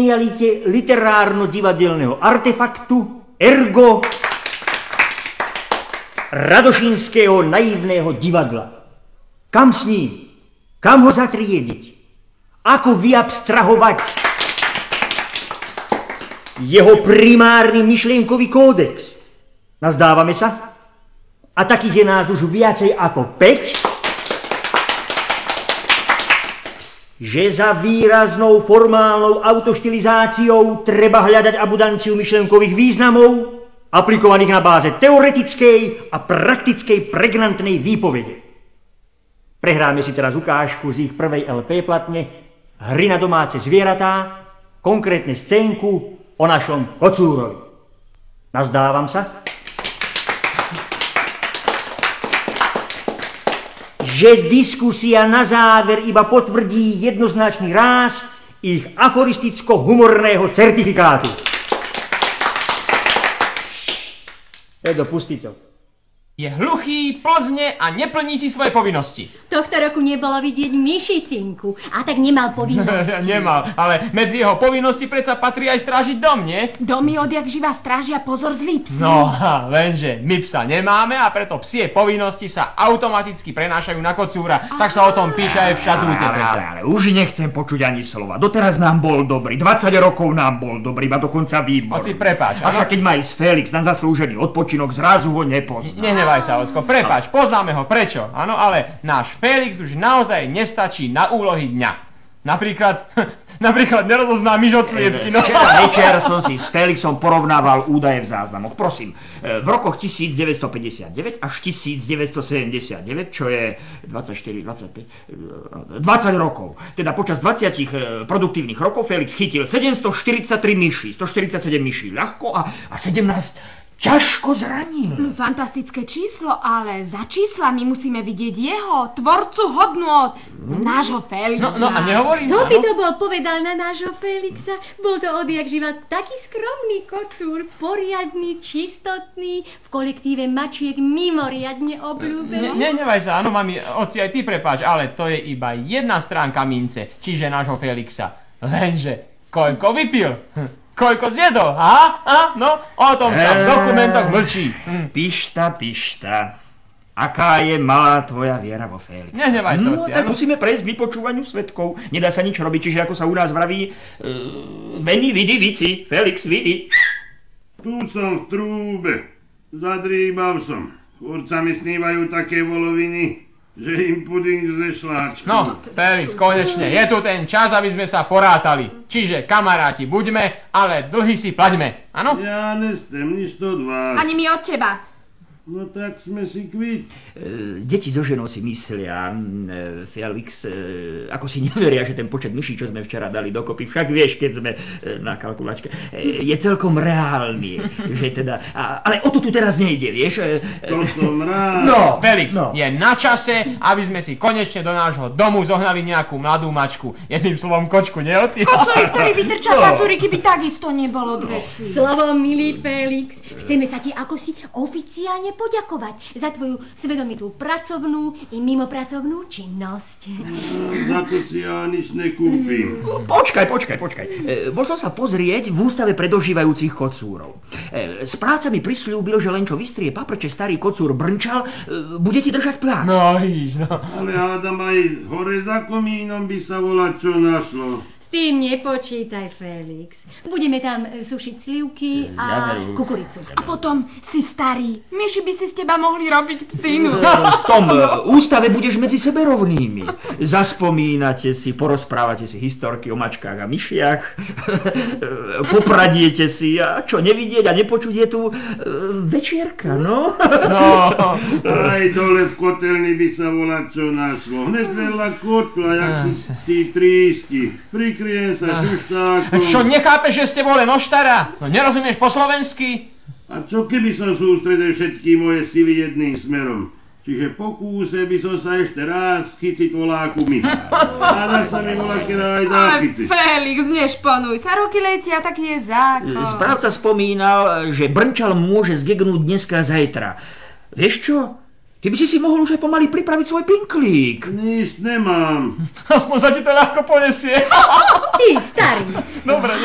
genialite literárno-divadelného artefaktu, ergo radošinského naivného divadla. Kam s ním? Kam ho zatriediť? Ako vyabstrahovať jeho primárny myšlienkový kódex? Nazdávame sa? A takých je nás už viacej ako 5, že za výraznou formálnou autoštilizáciou treba hľadať abundanciu myšlienkových významov, aplikovaných na báze teoretickej a praktickej pregnantnej výpovede. Prehráme si teraz ukážku z ich prvej LP platne Hry na domáce zvieratá, konkrétne scénku o našom kocúrovi. Nazdávam sa, že diskusia na záver iba potvrdí jednoznačný ráz ich aforisticko-humorného certifikátu. Edo, pustí to. Je hluchý, plzne a neplní si svoje povinnosti. Tohto roku nebolo vidieť myši, synku, a tak nemal povinnosti. Nemal, ale medzi jeho povinnosti predsa patrí aj strážiť dom, nie? Domy odjak živa strážia pozor zlý psi. No, lenže my psa nemáme a preto psie povinnosti sa automaticky prenášajú na kocúra. Tak sa o tom píše aj v štatúte. Ale už nechcem počuť ani slova. Doteraz nám bol dobrý, 20 rokov nám bol dobrý, a dokonca výborný. Oci, prepáč. Avšak keď má ísť Felix na zaslúžený odpočinok, zrazu ho nepozná. Nenevaj sa, Ocko, prepáč, poznáme ho, prečo? Áno, ale náš Felix už naozaj nestačí na úlohy dňa. Napríklad nerozozná myš od sliepky, no. Včera večer som si s Felixom porovnával údaje v záznamoch. Prosím, v rokoch 1959 až 1979, čo je 24, 25, 20 rokov. Teda počas 20 produktívnych rokov Felix chytil 743 myší, 147 myší ľahko a 17 ťažko zranil. Fantastické číslo, ale za číslami musíme vidieť jeho, tvorcu hodnôt, nášho Felixa. No a nehovorím, Kto by to bol povedal na nášho Felixa? Bol to odjak živa taký skromný kocúr, poriadny, čistotný, v kolektíve mačiek mimoriadne obľúbený. Nenevaj sa, áno, mami, oci, aj ty prepáč, ale to je iba jedna stránka mince, čiže nášho Felixa. Lenže, koľko vypil? Koľko zjedol? No, o tom sa v dokumentoch mlčí. Pišta. Aká je malá tvoja viera vo Felixa? Nenevaj sa, No, oci, tak áno. musíme prejsť k vypočúvaniu svedkov. Nedá sa nič robiť, čiže ako sa u nás vraví, veni, vidi, vici, Felix, vidi. Tu som v trúbe. Zadrýbal som. Furt mi snívajú také voloviny, že im puding ze šláčkou. No, Felix, konečne, je tu ten čas, aby sme sa porátali. Čiže, kamaráti, buďme, ale dlhy si plaťme, áno? Ja nestem nič od vás. Ani my od teba. No tak sme si kvit. Deti so ženou si myslia, Felix, ako si neveria, že ten počet myší, čo sme včera dali dokopy, však vieš, keď sme na kalkulačke, je celkom reálny, že teda, ale o to tu teraz nejde, vieš. To som rád. No, Felix, no. je na čase, aby sme si konečne do nášho domu zohnali nejakú mladú mačku. Jedným slovom kočku, nie, oci? Kocúri, ktorý vytrča pazúriky, by takisto nebolo k veci. Slovo, milý Felix, chceme sa ti ako si oficiálne poďakovať za tvoju svedomitú pracovnú i mimopracovnú činnosť. Za to si ja nič nekúpim. Počkaj. Bol som sa pozrieť v ústave pre dožívajúcich kocúrov. Správca mi prisľúbil, že len čo vystrie paprče starý kocúr brnčal, bude ti držať plác. No, víš, no. Ale hádam aj hore za komínom by sa volať čo našlo. S tým nepočítaj, Felix. Budeme tam sušiť slivky a kukuricu. A potom si starý. Myši by si z teba mohli robiť psinu. V tom ústave budeš medzi sebe rovnými. Zaspomínate si, porozprávate si historky o mačkách a myšiach, popradiete si a čo nevidieť a nepočuť je tu večierka, no? Aj dole v kotelni by sa volať čo našlo. Hned vedľa kotla, jak si tí trísky. Prikryjem sa šuštákom. Čo, nechápeš, že ste boli noštara? No, nerozumieš po slovensky? A čo keby som sústredil všetky moje sily jedným smerom? Čiže po kúse by som sa ešte raz chyciť voláku myša. Háda sa mi volákera aj dá Ale chyciť. Felix, nešponuj sa, roky letia, taký je zákon. Správca spomínal, že brnčal môže zgegnúť dneska zajtra. Vieš čo? Ty by si mohol už aj pomaly pripraviť svoj pinklík. Nič nemám. Aspoň sa ti to ľahko ponesie. Ty, starý. Dobre,